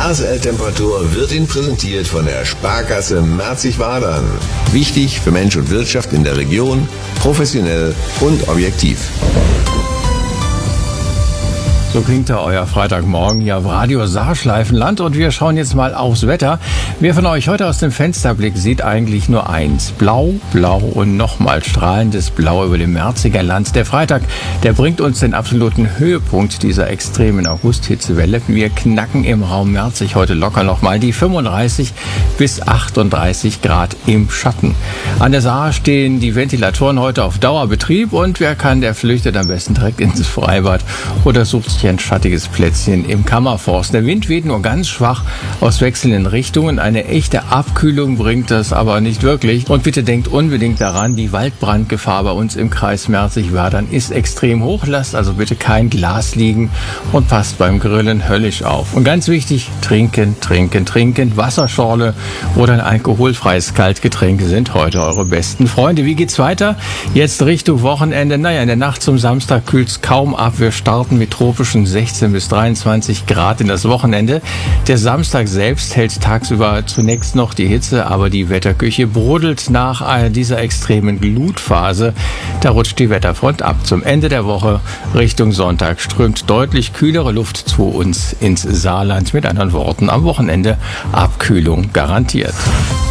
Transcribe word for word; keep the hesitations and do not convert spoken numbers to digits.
Tagesl-Temperatur wird Ihnen präsentiert von der Sparkasse Merzig-Wadern. Wichtig für Mensch und Wirtschaft in der Region, professionell und objektiv. So klingt da euer Freitagmorgen hier auf Radio Saarschleifenland und wir schauen jetzt mal aufs Wetter. Wer von euch heute aus dem Fensterblick sieht eigentlich nur eins. Blau, blau und nochmal strahlendes Blau über dem Merziger Land. Der Freitag, der bringt uns den absoluten Höhepunkt dieser extremen August-Hitzewelle. Wir knacken im Raum Merzig heute locker nochmal die fünfunddreißig bis achtunddreißig Grad im Schatten. An der Saar stehen die Ventilatoren heute auf Dauerbetrieb und wer kann, der flüchtet am besten direkt ins Freibad oder sucht sich ein schattiges Plätzchen im Kammerforst. Der Wind weht nur ganz schwach aus wechselnden Richtungen. Eine echte Abkühlung bringt das aber nicht wirklich. Und bitte denkt unbedingt daran, die Waldbrandgefahr bei uns im Kreis Merzig-Wadern ist extrem hoch. Lasst also bitte kein Glas liegen und passt beim Grillen höllisch auf. Und ganz wichtig, trinken, trinken, trinken. Wasserschorle oder ein alkoholfreies Kaltgetränk sind heute eure besten Freunde. Wie geht's weiter? Jetzt Richtung Wochenende. Naja, in der Nacht zum Samstag kühlt's kaum ab. Wir starten mit tropischen sechzehn bis dreiundzwanzig Grad in das Wochenende. Der Samstag selbst hält tagsüber zunächst noch die Hitze, aber die Wetterküche brodelt nach dieser extremen Glutphase. Da rutscht die Wetterfront ab. Zum Ende der Woche Richtung Sonntag strömt deutlich kühlere Luft zu uns ins Saarland. Mit anderen Worten, am Wochenende Abkühlung garantiert.